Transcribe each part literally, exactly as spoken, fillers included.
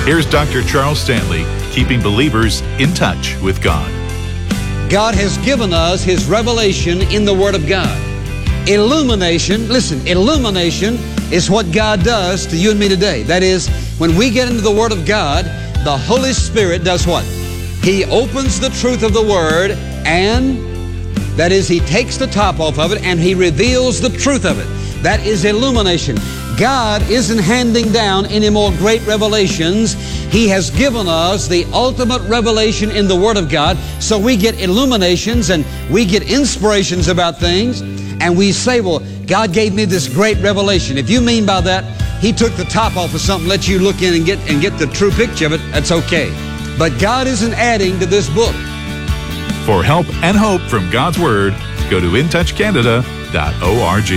Here's Doctor Charles Stanley, keeping believers in touch with God. God has given us His revelation in the Word of God. Illumination, listen, illumination is what God does to you and me today. That is, when we get into the Word of God, the Holy Spirit does what? He opens the truth of the Word, and that is, He takes the top off of it and He reveals the truth of it. That is illumination. God isn't handing down any more great revelations. He has given us the ultimate revelation in the Word of God, so we get illuminations and we get inspirations about things, and we say, well, God gave me this great revelation. If you mean by that, He took the top off of something, let you look in and get, and get the true picture of it, that's okay. But God isn't adding to this book. For help and hope from God's Word, go to in touch canada dot org.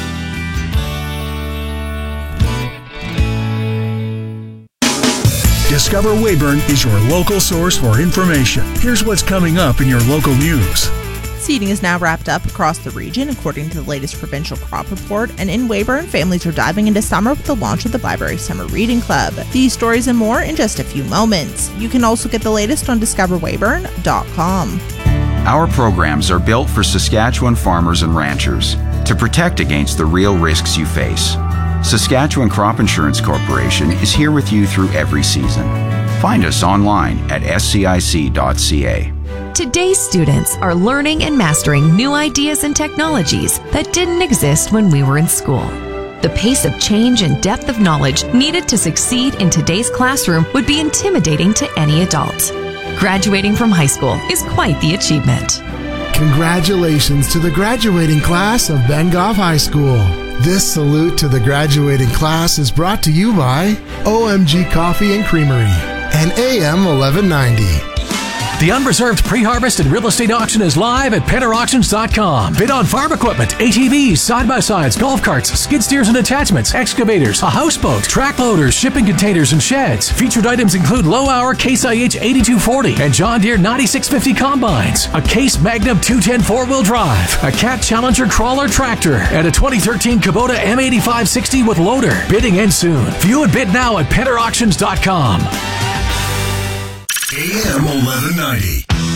Discover Weyburn is your local source for information. Here's what's coming up in your local news. Seeding is now wrapped up across the region, according to the latest provincial crop report. And in Weyburn, families are diving into summer with the launch of the Library Summer Reading Club. These stories and more in just a few moments. You can also get the latest on discover weyburn dot com. Our programs are built for Saskatchewan farmers and ranchers to protect against the real risks you face. Saskatchewan Crop Insurance Corporation is here with you through every season. Find us online at s c i c dot c a. Today's students are learning and mastering new ideas and technologies that didn't exist when we were in school. The pace of change and depth of knowledge needed to succeed in today's classroom would be intimidating to any adult. Graduating from high school is quite the achievement. Congratulations to the graduating class of Ben Goff High School. This salute to the graduating class is brought to you by O M G Coffee and Creamery and A M eleven ninety. The unreserved pre-harvest and real estate auction is live at penner auctions dot com. Bid on farm equipment, A T Vs, side-by-sides, golf carts, skid steers and attachments, excavators, a houseboat, track loaders, shipping containers, and sheds. Featured items include low-hour Case I H eighty-two forty and John Deere ninety-six fifty combines, a Case Magnum two ten four-wheel drive, a Cat Challenger crawler tractor, and a twenty thirteen Kubota M eighty-five sixty with loader. Bidding ends soon. View and bid now at penner auctions dot com. A M eleven ninety.